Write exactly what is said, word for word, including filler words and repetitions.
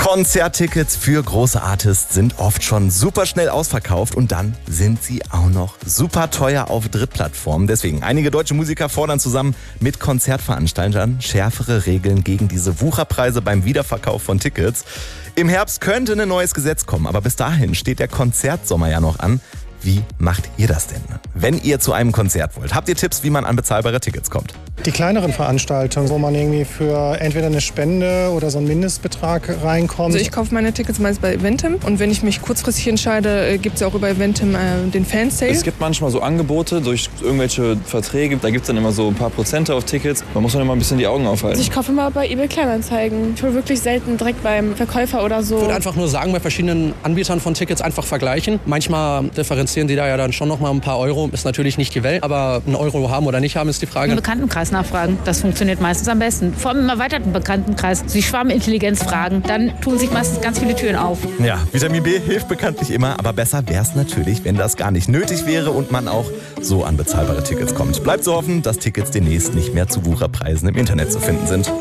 Konzerttickets für große Artists sind oft schon super schnell ausverkauft und dann sind sie auch noch super teuer auf Drittplattformen. Deswegen, einige deutsche Musiker fordern zusammen mit Konzertveranstaltern schärfere Regeln gegen diese Wucherpreise beim Wiederverkauf von Tickets. Im Herbst könnte ein neues Gesetz kommen, aber bis dahin steht der Konzertsommer ja noch an. Wie macht ihr das denn? Wenn ihr zu einem Konzert wollt, habt ihr Tipps, wie man an bezahlbare Tickets kommt? Die kleineren Veranstaltungen, wo man irgendwie für entweder eine Spende oder so einen Mindestbetrag reinkommt. Also ich kaufe meine Tickets meist bei Eventim und wenn ich mich kurzfristig entscheide, gibt es auch über Eventim äh, den Fansale. Es gibt manchmal so Angebote durch irgendwelche Verträge, da gibt es dann immer so ein paar Prozente auf Tickets. Man muss dann immer ein bisschen die Augen aufhalten. Also ich kaufe immer bei eBay Kleinanzeigen. Ich hole wirklich selten direkt beim Verkäufer oder so. Ich würde einfach nur sagen, bei verschiedenen Anbietern von Tickets einfach vergleichen. Manchmal differenzieren die da ja dann schon noch mal ein paar Euro. Ist natürlich nicht die Welt, aber einen Euro haben oder nicht haben ist die Frage. Im Bekanntenkreis nachfragen, das funktioniert meistens am besten. Vor allem im erweiterten Bekanntenkreis. Sie Schwarmintelligenz fragen, dann tun sich meistens ganz viele Türen auf. Ja, Vitamin B hilft bekanntlich immer, aber besser wäre es natürlich, wenn das gar nicht nötig wäre und man auch so an bezahlbare Tickets kommt. Bleibt zu hoffen, dass Tickets demnächst nicht mehr zu Wucherpreisen im Internet zu finden sind.